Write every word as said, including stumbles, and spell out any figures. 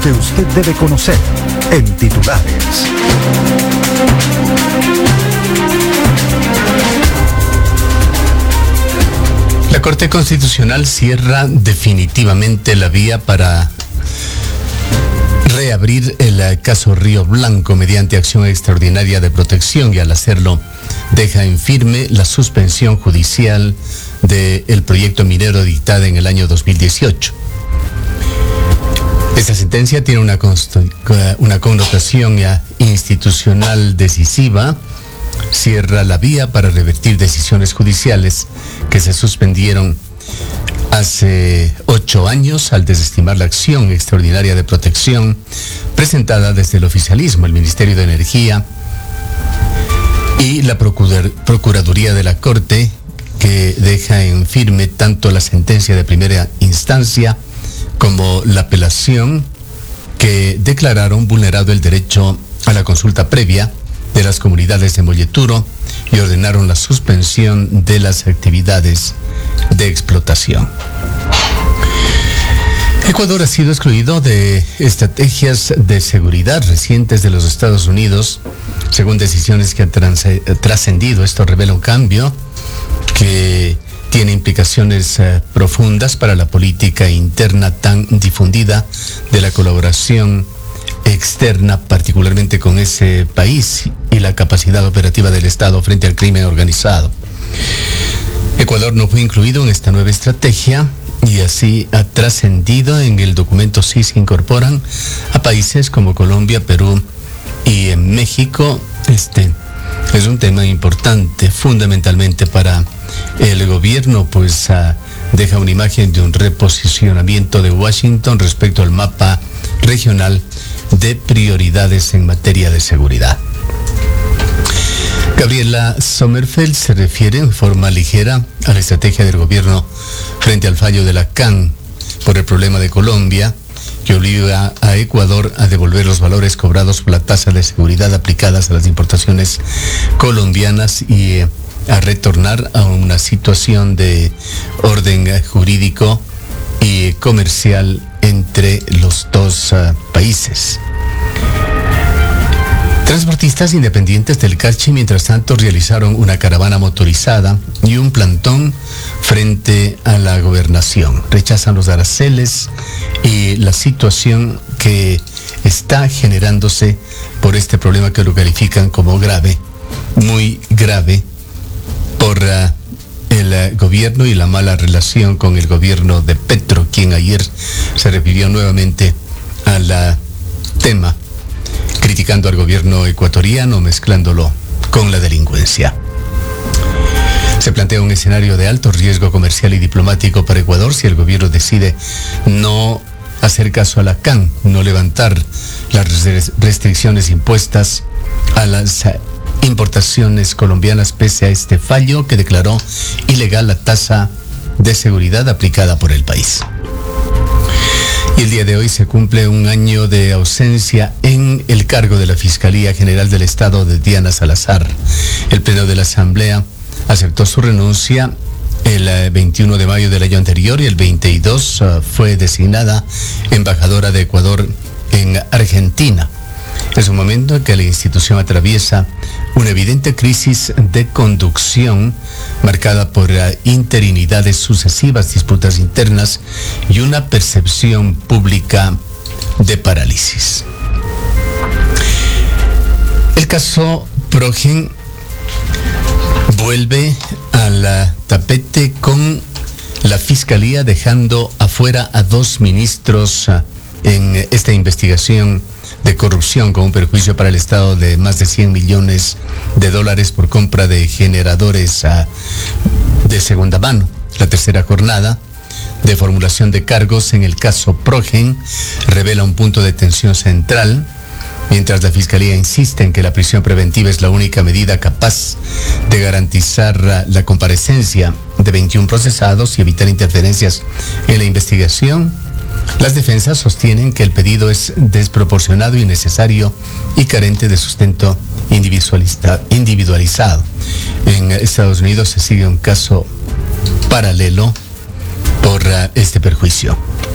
que usted debe conocer en titulares. La Corte Constitucional cierra definitivamente la vía para reabrir el caso Río Blanco mediante acción extraordinaria de protección, y al hacerlo deja en firme la suspensión judicial del proyecto minero dictada en el año dos mil dieciocho. Esta sentencia tiene una, una connotación ya institucional decisiva. Cierra la vía para revertir decisiones judiciales que se suspendieron hace ocho años al desestimar la acción extraordinaria de protección presentada desde el oficialismo, el Ministerio de Energía y la Procurar- Procuraduría de la Corte, que deja en firme tanto la sentencia de primera instancia como la apelación, que declararon vulnerado el derecho a la consulta previa de las comunidades de Molleturo y ordenaron la suspensión de las actividades de explotación. Ecuador ha sido excluido de estrategias de seguridad recientes de los Estados Unidos, según decisiones que han trascendido. Esto revela un cambio que tiene implicaciones eh, profundas para la política interna tan difundida de la colaboración externa, particularmente con ese país, y la capacidad operativa del Estado frente al crimen organizado. Ecuador no fue incluido en esta nueva estrategia y así ha trascendido. En el documento sí se incorporan a países como Colombia, Perú y en México. Este es un tema importante fundamentalmente para el gobierno, pues uh, deja una imagen de un reposicionamiento de Washington respecto al mapa regional de prioridades en materia de seguridad. Gabriela Sommerfeld se refiere en forma ligera a la estrategia del gobierno frente al fallo de la C A N por el problema de Colombia, que obliga a Ecuador a devolver los valores cobrados por la tasa de seguridad aplicadas a las importaciones colombianas y eh, a retornar a una situación de orden jurídico y comercial entre los dos uh, países. Transportistas independientes del Carchi, mientras tanto, realizaron una caravana motorizada y un plantón frente a la gobernación. Rechazan los aranceles y la situación que está generándose por este problema que lo califican como grave, muy grave, por uh, el uh, gobierno y la mala relación con el gobierno de Petro, quien ayer se refirió nuevamente al uh, tema, criticando al gobierno ecuatoriano, mezclándolo con la delincuencia. Se plantea un escenario de alto riesgo comercial y diplomático para Ecuador si el gobierno decide no hacer caso a la C A N, no levantar las restricciones impuestas a las importaciones colombianas pese a este fallo que declaró ilegal la tasa de seguridad aplicada por el país. Y el día de hoy se cumple un año de ausencia en el cargo de la Fiscalía General del Estado de Diana Salazar. El Pleno de la Asamblea aceptó su renuncia el veintiuno de mayo del año anterior y el veintidós uh, fue designada embajadora de Ecuador en Argentina. Es un momento en que la institución atraviesa una evidente crisis de conducción marcada por uh, interinidades sucesivas, disputas internas y una percepción pública de parálisis. El caso Progen vuelve al tapete con la Fiscalía dejando afuera a dos ministros uh, en esta investigación de corrupción con un perjuicio para el Estado de más de cien millones de dólares por compra de generadores uh, de segunda mano. La tercera jornada de formulación de cargos en el caso Progen revela un punto de tensión central, mientras la Fiscalía insiste en que la prisión preventiva es la única medida capaz de garantizar uh, la comparecencia de veintiún procesados y evitar interferencias en la investigación. Las defensas sostienen que el pedido es desproporcionado, innecesario y carente de sustento individualizado. En Estados Unidos se sigue un caso paralelo por uh, este perjuicio.